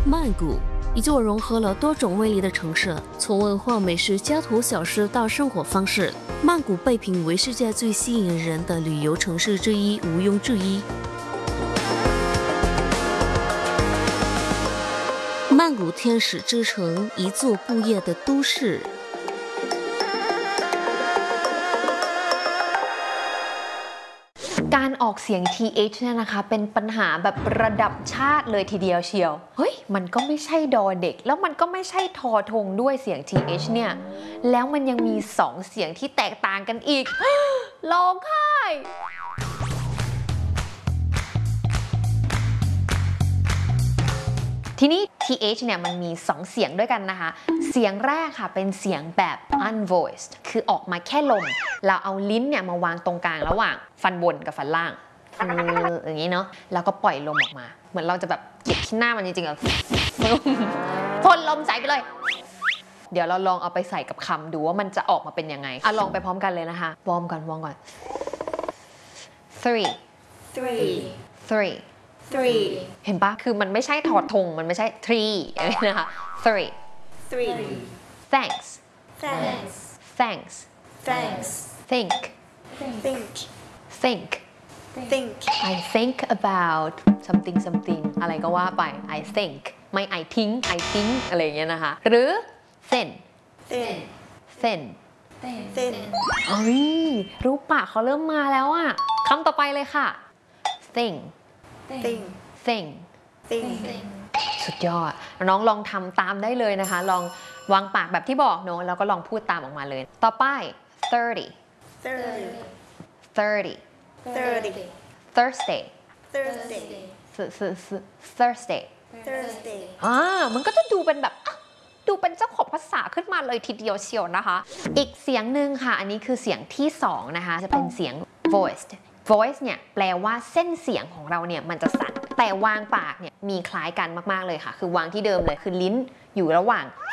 曼谷，一座融合了多种魅力的城市，从文化美食、家徒小食到生活方式，曼谷被评为世界最吸引人的旅游城市之一，毋庸置疑。曼谷天使之城，一座不夜的都市。 การออกเสียง th เนี่ยนะคะเป็นปัญหาแบบระดับชาติเลยทีเดียวเชียวเฮ้ยมันก็ไม่ใช่ดอเด็กแล้วมันก็ไม่ใช่ทอทงด้วยเสียง th เนี่ยแล้วมันยังมี2เสียงที่แตกต่างกันอีก ร้องไห้ทีนี้ th เนี่ยมันมี2เสียงด้วยกันนะคะเสียงแรกค่ะเป็นเสียงแบบ unvoiced คือออกมาแค่ลมเราเอาลิ้นเนี่ยมาวางตรงกลางระหว่างฟันบนกับฟันล่างอย่างนี้เนาะแล้วก็ปล่อยลมออกมาเหมือนเราจะแบบเก็บที่หน้ามันจริงๆอะพ่นลมใส่ไปเลยเดี๋ยวเราลองเอาไปใส่กับคำดูว่ามันจะออกมาเป็นยังไงลองไปพร้อมกันเลยนะคะวอร์มก่อนthree เห็นปะคือมันไม่ใช่ถอดธงมันไม่ใช่ three นะคะ three thanks think I think about something อะไรก็ว่าไป I think ไม่ I think อะไรอย่างเงี้ยนะคะหรือ thin เฮ้ยรูปปากเขาเริ่มมาแล้วอะคำต่อไปเลยค่ะ thing สุดยอดน้องลองทำตามได้เลยนะคะลองวางปากแบบที่บอกเนอะแล้วก็ลองพูดตามออกมาเลยต่อไป 30 Thursday มันก็จะดูเป็นแบบดูเป็นเจ้าของภาษาขึ้นมาเลยทีเดียวเชียวนะคะอีกเสียงหนึ่งค่ะอันนี้คือเสียงที่2นะคะจะเป็นเสียง voice เนี่ยแปลว่าเส้นเสียงของเราเนี่ยมันจะสั่นแต่วางปากเนี่ยมีคล้ายกันมากๆเลยค่ะคือวางที่เดิมเลยคือลิ้นอยู่ระหว่าง